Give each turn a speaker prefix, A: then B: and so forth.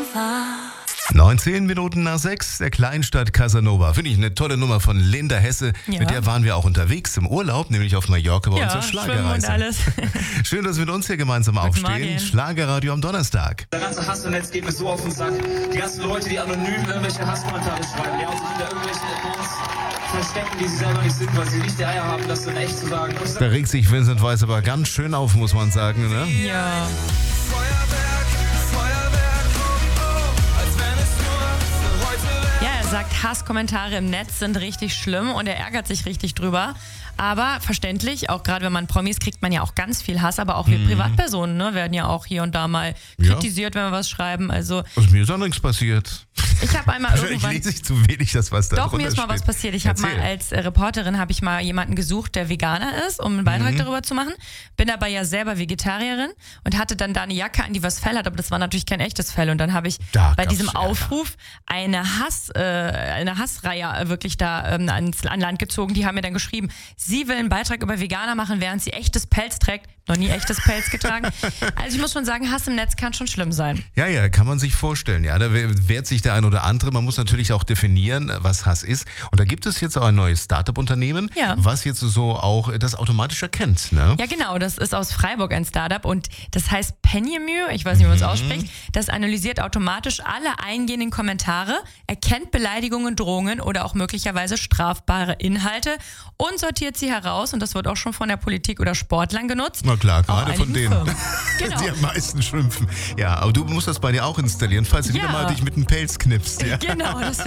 A: 19 Minuten nach 6, der Kleinstadt Casanova. Finde ich eine tolle Nummer von Linda Hesse.
B: Ja.
A: Mit der waren wir auch unterwegs im Urlaub, nämlich auf Mallorca bei unserer
B: Schwimmen
A: Schlagerreise.
B: und alles.
A: Schön, dass wir mit uns hier gemeinsam aufstehen.
B: Morgen.
A: Schlagerradio am Donnerstag.
C: Der ganze Hass im Netz geht mir so auf den Sack. Die ganzen Leute, die anonym irgendwelche Hasskommentare schreiben, ja, und sich hinter irgendwelchen Accounts verstecken, die sie selber nicht sind, weil sie nicht die Eier haben, das dann echt zu sagen.
A: Da regt sich Vincent Weiss aber ganz schön auf, muss man sagen, ne?
B: Ja. Ja, er sagt, Hasskommentare im Netz sind richtig schlimm und er ärgert sich richtig drüber. Aber verständlich, auch gerade wenn man Promis kriegt man ja auch ganz viel Hass, aber auch wir Privatpersonen werden ja auch hier und da mal kritisiert, wenn wir was schreiben. Also
A: Mir ist auch nichts passiert.
B: ich habe einmal
A: Wahrscheinlich
B: irgendwann...
A: lese ich zu wenig, das was da
B: Doch,
A: drunter
B: mir ist mal was
A: steht.
B: passiert. Ich habe mal als Reporterin jemanden gesucht, der Veganer ist, um einen Beitrag darüber zu machen. Bin aber ja selber Vegetarierin und hatte dann da eine Jacke an, die was Fell hat, aber das war natürlich kein echtes Fell. Und dann habe ich
A: Da
B: bei
A: gab's
B: diesem
A: Ärger.
B: Aufruf eine Hassreihe wirklich da an Land gezogen. Die haben mir dann geschrieben, sie will einen Beitrag über Veganer machen, während sie echtes Pelz trägt. Noch nie echtes Pelz getragen. Also ich muss schon sagen, Hass im Netz kann schon schlimm sein.
A: Ja, kann man sich vorstellen. Ja, da wehrt sich der ein oder andere. Man muss natürlich auch definieren, was Hass ist. Und da gibt es jetzt auch ein neues Startup-Unternehmen, was jetzt so auch das automatisch erkennt. Ne?
B: Ja, genau. Das ist aus Freiburg ein Startup und das heißt Penjamur, ich weiß nicht, wie man es ausspricht. Das analysiert automatisch alle eingehenden Kommentare, erkennt Beleidigungen, Drohungen oder auch möglicherweise strafbare Inhalte und sortiert sie heraus. Und das wird auch schon von der Politik oder Sportlern genutzt.
A: Na klar,
B: Auch
A: gerade von
B: einigen
A: denen,
B: Firmen. Genau.
A: die am meisten schimpfen. Ja, aber du musst das bei dir auch installieren, falls du wieder
B: Ja.
A: mal dich mit einem Pelz knippst. Ja.
B: Genau, das